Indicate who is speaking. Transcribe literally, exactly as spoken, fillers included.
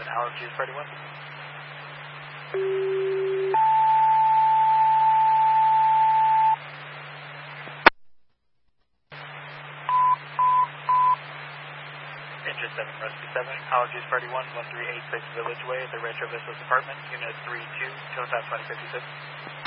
Speaker 1: Allergies for anyone? Engine seven, Rescue seven, Allergies for anyone, one three eight six Village Way at the Rancho Vistas Apartment, Unit three two, Town twenty fifty-six.